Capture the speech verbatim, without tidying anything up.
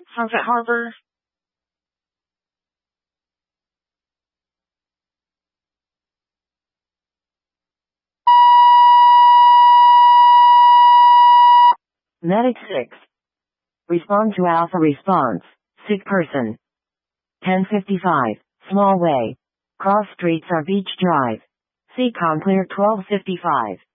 Sunset Harbor. Medic six. Respond to Alpha response. Sick person. ten fifty-five. Small way. Cross streets are Beach Drive. C-Com clear twelve fifty-five.